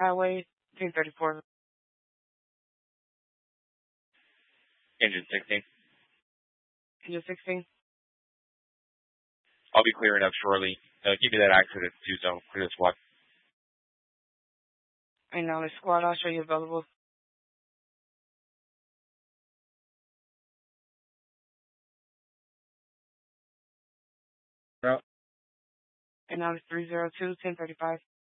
Highway 1034. Engine 16. Engine 16. I'll be clearing up shortly. Give me that accident too, so clear the squad. And now the squad, I'll show you available. No. And now it's 302-1035.